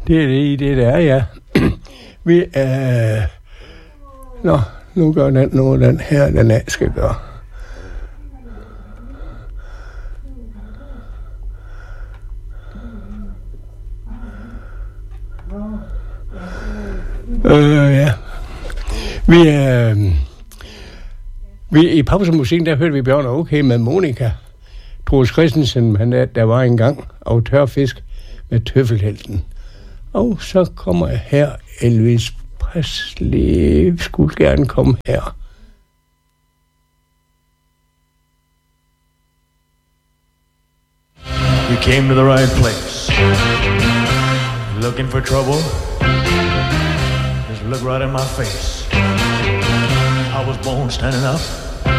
Det er det der er, ja. Vi nu gør den noget, den her, den af skal gøre. Ja. Vi i pausemusikken, der hørte vi Bjørn og Okay med Monika. Troels Christensen, der var engang af tørfisk med tøffelhelten. Og så kommer her Elvis Presley, skulle gerne komme her. You came to the right place. Looking for trouble? Just look right in my face. I was born standing up.